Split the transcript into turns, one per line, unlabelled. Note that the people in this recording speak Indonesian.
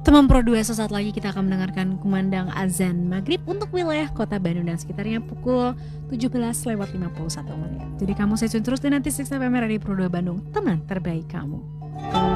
Teman Pro 2, sesaat lagi kita akan mendengarkan kumandang azan maghrib untuk wilayah kota Bandung dan sekitarnya pukul 17:51. Jadi kamu stay tune terus di 96 FM Radio Pro 2 Bandung, teman terbaik kamu.